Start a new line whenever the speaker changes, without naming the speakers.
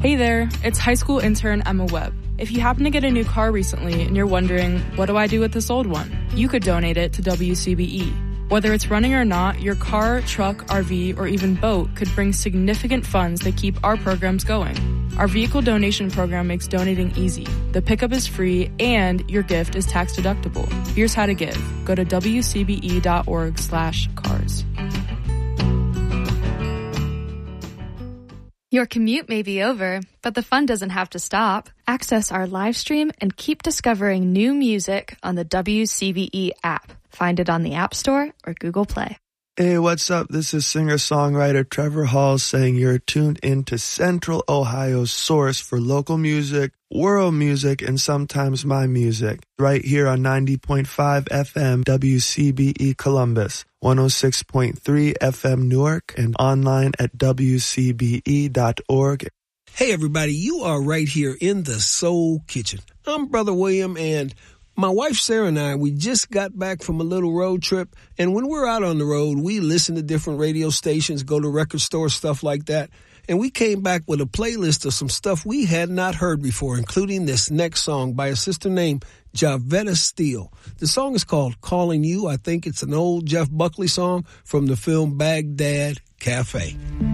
Hey there, it's high school intern Emma Webb. If you happen to get a new car recently and you're wondering, what do I do with this old one? You could donate it to WCBE. Whether it's running or not, your car, truck, RV, or even boat could bring significant funds that keep our programs going. Our vehicle donation program makes donating easy. The pickup is free and your gift is tax deductible. Here's how to give. Go to wcbe.org/cars.
Your commute may be over, but the fun doesn't have to stop. Access our live stream and keep discovering new music on the WCBE app. Find it on the App Store or Google Play.
Hey, what's up? This is singer-songwriter Trevor Hall saying you're tuned into Central Ohio's source for local music, world music, and sometimes my music. Right here on 90.5 FM WCBE Columbus, 106.3 FM Newark, and online at WCBE.org.
Hey, everybody, you are right here in the Soul Kitchen. I'm Brother William, and my wife Sarah and I, we just got back from a little road trip, and when we're out on the road, we listen to different radio stations, go to record stores, stuff like that, and we came back with a playlist of some stuff we had not heard before, including this next song by a sister named Javetta Steele. The song is called Calling You. I think it's an old Jeff Buckley song from the film Baghdad Cafe.